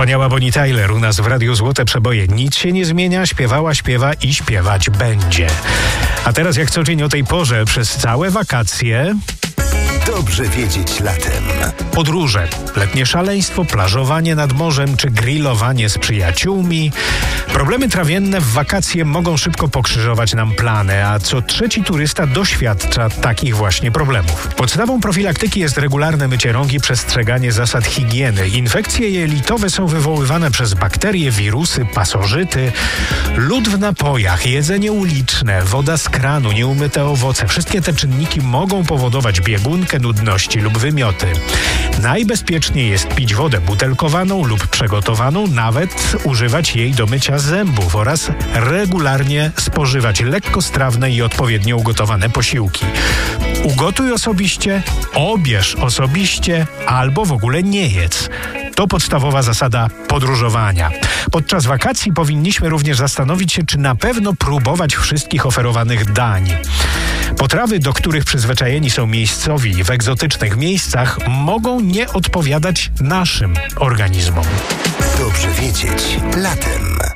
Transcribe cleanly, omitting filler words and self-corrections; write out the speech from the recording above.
Wspaniała Bonnie Tyler u nas w Radiu Złote Przeboje. Nic się nie zmienia, śpiewała, śpiewa i śpiewać będzie. A teraz jak co dzień o tej porze przez całe wakacje... Dobrze wiedzieć latem. Podróże, letnie szaleństwo, plażowanie nad morzem czy grillowanie z przyjaciółmi. Problemy trawienne w wakacje mogą szybko pokrzyżować nam plany, a co trzeci turysta doświadcza takich właśnie problemów. Podstawą profilaktyki jest regularne mycie rąk i przestrzeganie zasad higieny. Infekcje jelitowe są wywoływane przez bakterie, wirusy, pasożyty. Lód w napojach, jedzenie uliczne, woda z kranu, nieumyte owoce. Wszystkie te czynniki mogą powodować biegunkę, nudności lub wymioty. Najbezpieczniej jest pić wodę butelkowaną lub przygotowaną, nawet używać jej do mycia zębów oraz regularnie spożywać lekkostrawne i odpowiednio ugotowane posiłki. Ugotuj osobiście, obierz osobiście albo w ogóle nie jedz. To podstawowa zasada podróżowania. Podczas wakacji powinniśmy również zastanowić się, czy na pewno próbować wszystkich oferowanych dań. Potrawy, do których przyzwyczajeni są miejscowi w egzotycznych miejscach, mogą nie odpowiadać naszym organizmom. Dobrze wiedzieć latem.